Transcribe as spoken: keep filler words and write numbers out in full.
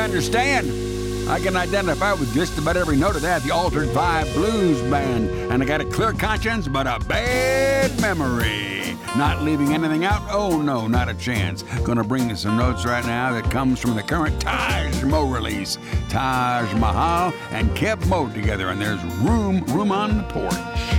understand. I can identify with just about every note of that, the Altered Vibe Blues Band. And I got a clear conscience, but a bad memory. Not leaving anything out? Oh, no, not a chance. Gonna bring you some notes right now that comes from the current Taj Mo release. Taj Mahal and Kev Mo together, and there's Room, Room on the Porch.